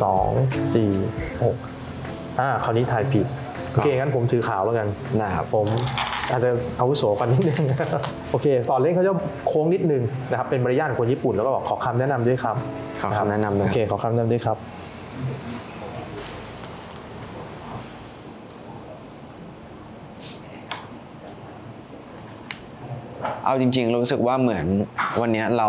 2 4 6คราวนี้ถ่ายผิดโอเคงั้นผมถือขาวแล้วกันนะครับผมอาจจะอาวุโสกันนิดนึงโอเคตอนเล่นเขาจะโค้งนิดนึงนะครับเป็นมารยาทของคนญี่ปุ่นแล้วก็บอกขอคำแนะนำด้วยครับขอคำแนะนำด้วยโอเคขอคำแนะนำด้วยครับเอาจริงๆรู้สึกว่าเหมือนวันนี้เรา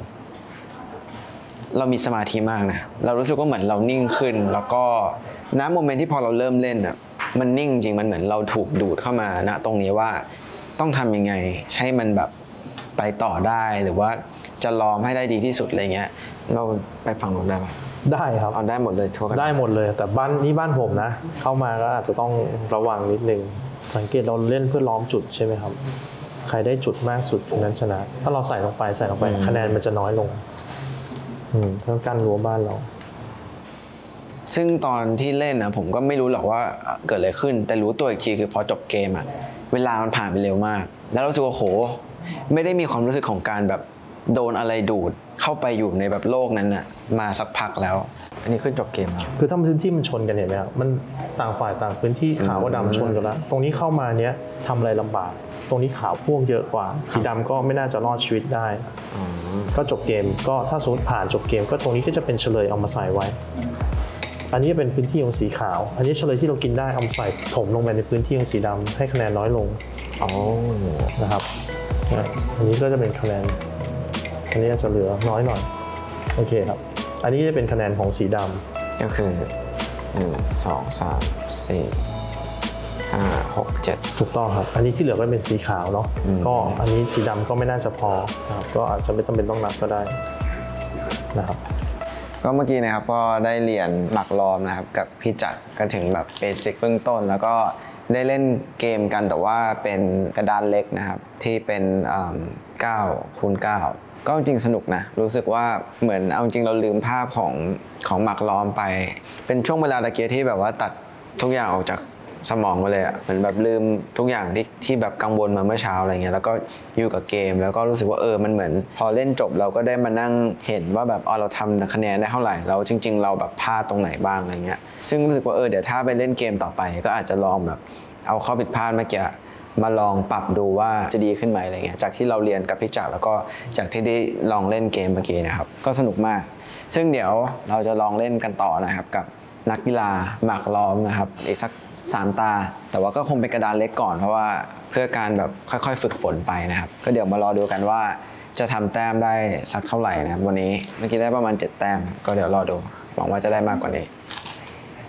มีสมาธิมากนะเรารู้สึกว่าเหมือนเรานิ่งขึ้นแล้วก็ณโมเมนต์ที่พอเราเริ่มเล่นอ่ะมันนิ่งจริงมันเหมือนเราถูกดูดเข้ามาณตรงนี้ว่าต้องทำยังไงให้มันแบบไปต่อได้หรือว่าจะล้อมให้ได้ดีที่สุดอะไรเงี้ยเราไปฟังหนูได้ไหมได้ครับเอาได้หมดเลยทั่วกันได้หมดเลยแต่บ้านผมนะเข้ามาก็อาจจะต้องระวังนิดนึงสังเกตเราเล่นเพื่อล้อมจุดใช่ไหมครับใครได้จุดมากสุดคนนั้นชนะถ้าเราใส่ลงไปคะแนนมันจะน้อยลงต้องกั้นรั้วบ้านเราซึ่งตอนที่เล่นนะผมก็ไม่รู้หรอกว่าเกิดอะไรขึ้นแต่รู้ตัวอีกทีคือพอจบเกมอะเวลามันผ่านไปเร็วมากแล้วรู้สึกว่าโหไม่ได้มีความรู้สึกของการแบบโดนอะไรดูดเข้าไปอยู่ในแบบโลกนั้นน่ะมาสักพักแล้วอันนี้ขึ้นจบเกมแล้วคือถ้าพื้นที่มันชนกันเห็นไหมครับมันต่างฝ่ายต่างพื้นที่ขาวกับดำชนกันแล้วตรงนี้เข้ามาเนี้ยทำอะไรลำบากตรงนี้ขาวพ่วงเยอะกว่าสีดำก็ไม่น่าจะรอดชีวิตได้ก็จบเกมก็ถ้าสมมติผ่านจบเกมก็ตรงนี้ก็จะเป็นเฉลยเอามาใส่ไว้อันนี้เป็นพื้นที่ของสีขาวอันนี้เฉลยที่เรากินได้เอามาใส่ถมลงไปในพื้นที่ของสีดำให้คะแนนน้อยลงนะครับอันนี้ก็จะเป็นคะแนนอันนี้จะเหลือน้อยหน่อยโอเคครับอันนี้จะเป็นคะแนนของสีดำก็คือ1 2 3 4 5 6 7 ถูกต้องครับอันนี้ที่เหลือก็เป็นสีขาวเนาะก็อันนี้สีดำก็ไม่น่าจะพอนะครับก็อาจจะไม่จำเป็นต้องนับก็ได้นะครับก็เมื่อกี้นะครับก็ได้เรียนหมักล้อมนะครับกับพี่จักรกันถึงแบบเบสิกเบื้องต้นแล้วก็ได้เล่นเกมกันแต่ว่าเป็นกระดานเล็กนะครับที่เป็น9x9ก็จริงสนุกนะรู้สึกว่าเหมือนเอาจริงเราลืมภาพของหมักล้อมไปเป็นช่วงเวลาตะเกียที่แบบว่าตัดทุกอย่างออกจากสมองไปเลยอ่ะเหมือนแบบลืมทุกอย่างที่แบบกังวลมาเมื่อเช้าอะไรเงี้ยแล้วก็อยู่กับเกมแล้วก็รู้สึกว่ามันเหมือนพอเล่นจบเราก็ได้มานั่งเห็นว่าแบบเราทำคะแนนได้เท่าไหร่แล้วจริงๆเราแบบพลาดตรงไหนบ้างอะไรเงี้ยซึ่งรู้สึกว่าเดี๋ยวถ้าไปเล่นเกมต่อไปก็อาจจะลองแบบเอาข้อผิดพลาดเมื่อกี้มาลองปรับดูว่าจะดีขึ้นไหมอะไรเงี้ยจากที่เราเรียนกับพี่จักรแล้วก็จากที่ได้ลองเล่นเกมเมื่อกี้นะครับก็สนุกมากซึ่งเดี๋ยวเราจะลองเล่นกันต่อนะครับกับนักกีฬาหมากล้อมนะครับอีกสัก3 ตาแต่ว่าก็คงเป็นกระดานเล็กก่อนเพราะว่าเพื่อการแบบค่อยๆฝึกฝนไปนะครับก็เดี๋ยวมารอดูกันว่าจะทำแต้มได้สักเท่าไหร่นะครับวันนี้เมื่อกี้ได้ประมาณ7 แต้มก็เดี๋ยวรอดูหวังว่าจะได้มากกว่านี้